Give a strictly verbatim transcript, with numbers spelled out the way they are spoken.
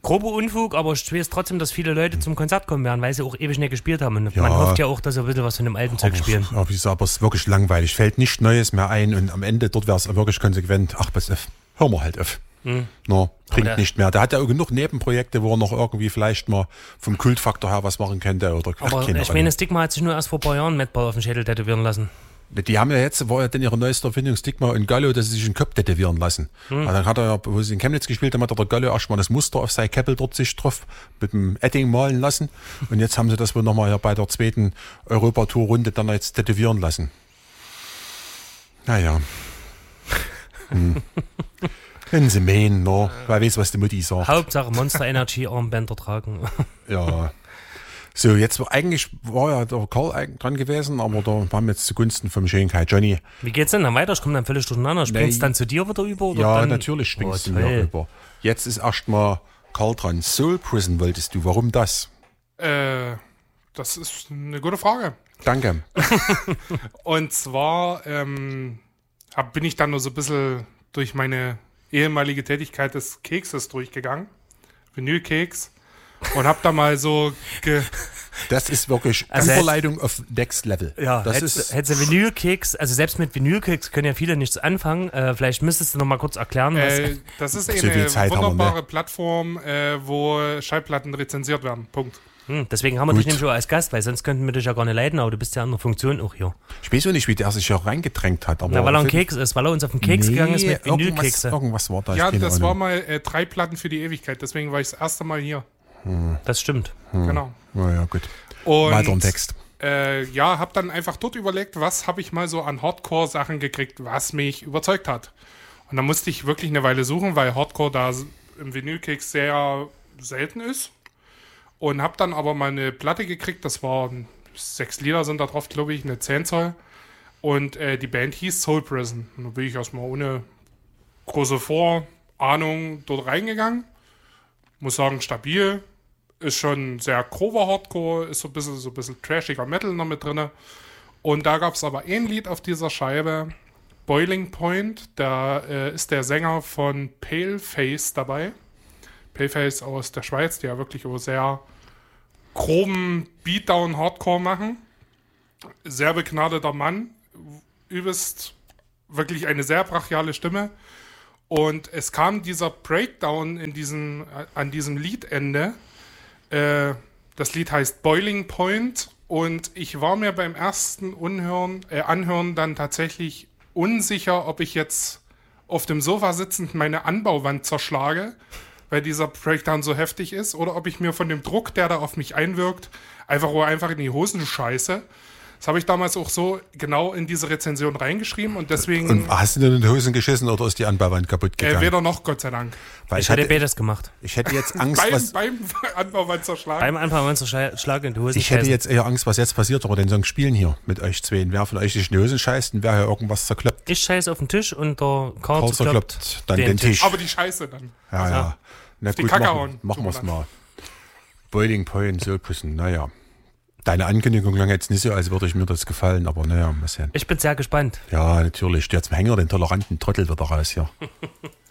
grober Unfug, aber ich weiß trotzdem, dass viele Leute zum Konzert kommen werden, weil sie auch ewig nicht gespielt haben. Und Ja. man hofft ja auch, dass sie ein bisschen was von dem alten Zeug spielen. Aber, aber, aber es ist wirklich langweilig. Fällt nichts Neues mehr ein und am Ende dort wäre es wirklich konsequent. Ach, pass auf, hören wir halt auf. Hm. No, bringt der, nicht mehr. Der hat ja auch genug Nebenprojekte, wo er noch irgendwie vielleicht mal vom Kultfaktor her was machen könnte. Oder, aber ach, ich meine, Stigma hat sich nur erst vor ein paar Jahren Mettball auf den Schädel tätowieren lassen. Die haben ja jetzt, war ja dann ihre neueste Erfindung, Stigma und Gallo, dass sie sich einen Kopf tätowieren lassen. Hm. Also dann hat er ja, wo sie in Chemnitz gespielt haben, hat der Gallo erstmal das Muster auf sein Käppel dort sich drauf mit dem Edding malen lassen. Und jetzt haben sie das wohl nochmal ja bei der zweiten Europatour-Runde dann jetzt tätowieren lassen. Naja. Hm. Wenn sie meinen, no. Wer weiß, was die Mutti sagt. Hauptsache Monster Energy Armbänder tragen. Ja. So, jetzt eigentlich war ja der Karl dran gewesen, aber da waren wir jetzt zugunsten vom schönen Kai Johnny. Wie geht's denn dann weiter? Ich komme dann völlig durcheinander. Springst du dann zu dir wieder über? Oder ja, dann? natürlich springst oh, du mir über. Jetzt ist erstmal Karl dran. Soul Prison wolltest du. Warum das? Äh, das ist eine gute Frage. Danke. Und zwar ähm, hab, bin ich dann nur so ein bisschen durch meine ehemalige Tätigkeit des Kekses durchgegangen. Vinylkeks. Und hab da mal so ge Das ist wirklich also Überleitung auf Next Level. Ja, das hättest, hättest du Vinylkeks, also selbst mit Vinylkeks können ja viele nichts anfangen. Äh, vielleicht müsstest du noch mal kurz erklären, was... Äh, das ist so eine Zeit wunderbare wir, ne? Plattform, äh, wo Schallplatten rezensiert werden. Punkt. Hm, deswegen haben wir Gut. dich nämlich schon als Gast, weil sonst könnten wir dich ja gar nicht leiden, aber du bist ja in der Funktion auch hier. Ich weiß auch nicht, wie der sich hier reingedrängt hat. Aber Na, weil er ein Keks ist, weil er uns auf den Keks nee, gegangen ist mit irgendwas, Vinylkekse. irgendwas war da. Ja, keine das Ahnung. war mal äh, drei Platten für die Ewigkeit, deswegen war ich das erste Mal hier. Hm. Das stimmt. Hm. Genau. Naja, gut. Und, weiter im Text. Äh, ja, hab dann einfach dort überlegt, was habe ich mal so an Hardcore-Sachen gekriegt, was mich überzeugt hat. Und da musste ich wirklich eine Weile suchen, weil Hardcore da im Vinylkeks sehr selten ist. Und hab dann aber mal eine Platte gekriegt, das war sechs Lieder sind da drauf, glaube ich, eine zehn Zoll. Und äh, die Band hieß Soul Prison. Und da bin ich erstmal ohne große Vorahnung dort reingegangen. Muss sagen, stabil. Ist schon sehr grober Hardcore, ist so ein bisschen, so ein bisschen trashiger Metal noch mit drin. Und da gab es aber ein Lied auf dieser Scheibe, Boiling Point. Da äh, ist der Sänger von Paleface dabei. Paleface aus der Schweiz, die ja wirklich so sehr groben Beatdown-Hardcore machen. Sehr begnadeter Mann. Übelst wirklich eine sehr brachiale Stimme. Und es kam dieser Breakdown in diesem, an diesem Liedende. Äh, das Lied heißt Boiling Point. Und ich war mir beim ersten Unhören, äh, Anhören dann tatsächlich unsicher, ob ich jetzt auf dem Sofa sitzend meine Anbauwand zerschlage, weil dieser Breakdown so heftig ist, oder ob ich mir von dem Druck, der da auf mich einwirkt, einfach oder einfach in die Hosen scheiße. Das habe ich damals auch so genau in diese Rezension reingeschrieben und deswegen... Und hast du denn in die Hosen geschissen oder ist die Anbauwand kaputt gegangen? Äh, weder noch, Gott sei Dank. Weil Ich, ich hätte hatte, beides gemacht. ich hätte jetzt Angst, beim, was... beim Anbauwand zerschlagen. Beim Anfang waren es Schlag in die Hose. Ich hätte jetzt eher Angst, was jetzt passiert, aber den Song spielen hier mit euch zwei. Wer von euch sich in die Hosen scheißt, dann wäre ja irgendwas zerkloppt. Ich scheiße auf den Tisch und der Karl Karl zerkloppt zerkloppt dann den Tisch. Aber die Scheiße dann. Ja, ja. Na die gut, Kacke machen, hauen. machen wir es Tut mir mal. Boiling Point, Soul Prison, naja. Deine Ankündigung klang jetzt nicht so, als würde ich mir das gefallen, aber naja, mal sehen. Ich bin sehr gespannt. Ja, natürlich. Der zum Hänger, den toleranten Trottel wird er raus hier.